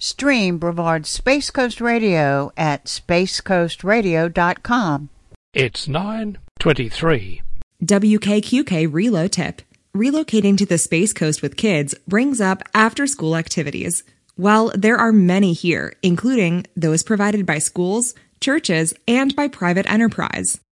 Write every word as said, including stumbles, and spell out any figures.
Stream Brevard's Space Coast Radio at space coast radio dot com. It's nine twenty-three. W K Q K Relo Tip. Relocating to the Space Coast with kids brings up after-school activities. Well, there are many here, including those provided by schools, churches, and by private enterprise.